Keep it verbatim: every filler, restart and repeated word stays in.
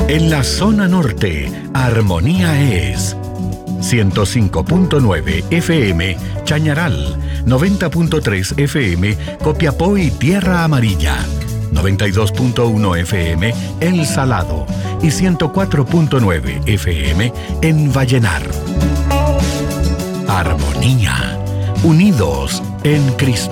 En la zona norte, Armonía es ciento cinco punto nueve F M Chañaral, noventa punto tres F M Copiapó y Tierra Amarilla, noventa y dos punto uno F M El Salado y ciento cuatro punto nueve F M en Vallenar. Armonía, unidos en Cristo.